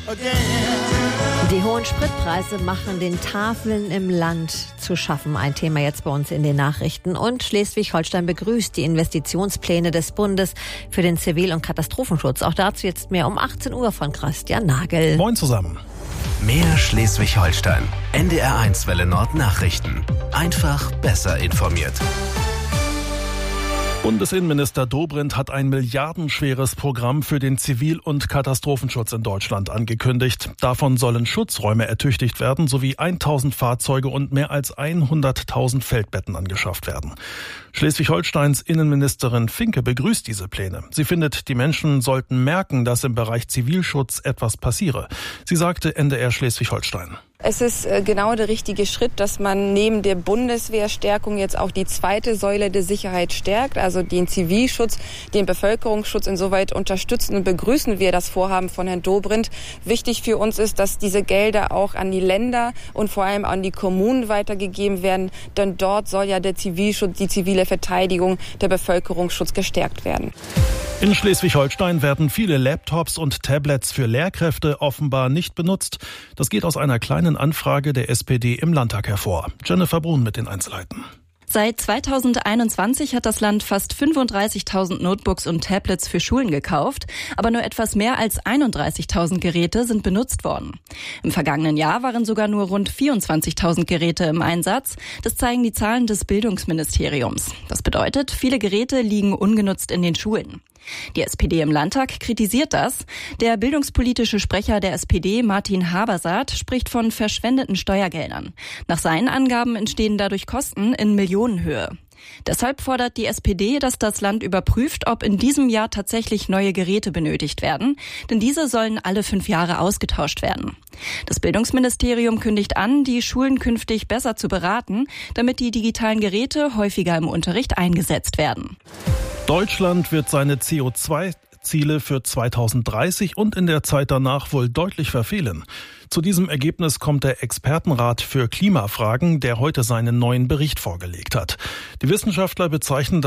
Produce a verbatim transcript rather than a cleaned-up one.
Die hohen Spritpreise machen den Tafeln im Land zu schaffen. Ein Thema jetzt bei uns in den Nachrichten. Und Schleswig-Holstein begrüßt die Investitionspläne des Bundes für den Zivil- und Katastrophenschutz. Auch dazu jetzt mehr um achtzehn Uhr von Christian Nagel. Moin zusammen. Mehr Schleswig-Holstein. N D R eins Welle Nord Nachrichten. Einfach besser informiert. Bundesinnenminister Dobrindt hat ein milliardenschweres Programm für den Zivil- und Katastrophenschutz in Deutschland angekündigt. Davon sollen Schutzräume ertüchtigt werden sowie tausend Fahrzeuge und mehr als hunderttausend Feldbetten angeschafft werden. Schleswig-Holsteins Innenministerin Finke begrüßt diese Pläne. Sie findet, die Menschen sollten merken, dass im Bereich Zivilschutz etwas passiere. Sie sagte N D R Schleswig-Holstein. Es ist genau der richtige Schritt, dass man neben der Bundeswehrstärkung jetzt auch die zweite Säule der Sicherheit stärkt, also den Zivilschutz, den Bevölkerungsschutz. Insoweit unterstützen und begrüßen wir das Vorhaben von Herrn Dobrindt. Wichtig für uns ist, dass diese Gelder auch an die Länder und vor allem an die Kommunen weitergegeben werden, denn dort soll ja der Zivilschutz, die zivile Verteidigung, der Bevölkerungsschutz gestärkt werden. In Schleswig-Holstein werden viele Laptops und Tablets für Lehrkräfte offenbar nicht benutzt. Das geht aus einer kleinen Anfrage der S P D im Landtag hervor. Jennifer Brun mit den Einzelheiten. Seit zweitausendeinundzwanzig hat das Land fast fünfunddreißigtausend Notebooks und Tablets für Schulen gekauft, aber nur etwas mehr als einunddreißigtausend Geräte sind benutzt worden. Im vergangenen Jahr waren sogar nur rund vierundzwanzigtausend Geräte im Einsatz. Das zeigen die Zahlen des Bildungsministeriums. Das bedeutet, viele Geräte liegen ungenutzt in den Schulen. Die S P D im Landtag kritisiert das. Der bildungspolitische Sprecher der S P D, Martin Habersaat, spricht von verschwendeten Steuergeldern. Nach seinen Angaben entstehen dadurch Kosten in Millionenhöhe. Deshalb fordert die S P D, dass das Land überprüft, ob in diesem Jahr tatsächlich neue Geräte benötigt werden, denn diese sollen alle fünf Jahre ausgetauscht werden. Das Bildungsministerium kündigt an, die Schulen künftig besser zu beraten, damit die digitalen Geräte häufiger im Unterricht eingesetzt werden. Deutschland wird seine C O zwei Ziele für zweitausenddreißig und in der Zeit danach wohl deutlich verfehlen. Zu diesem Ergebnis kommt der Expertenrat für Klimafragen, der heute seinen neuen Bericht vorgelegt hat. Die Wissenschaftler bezeichnen das